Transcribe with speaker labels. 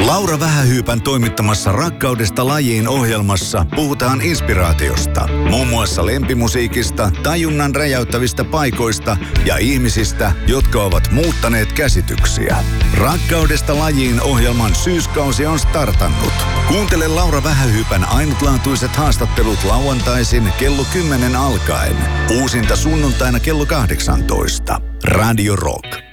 Speaker 1: Laura Vähähyypän toimittamassa Rakkaudesta lajiin -ohjelmassa puhutaan inspiraatiosta. Muun muassa lempimusiikista, tajunnan räjäyttävistä paikoista ja ihmisistä, jotka ovat muuttaneet käsityksiä. Rakkaudesta lajiin -ohjelman syyskausi on startannut. Kuuntele Laura Vähähyypän ainutlaatuiset haastattelut lauantaisin kello 10 alkaen. Uusinta sunnuntaina kello 18. Radio Rock.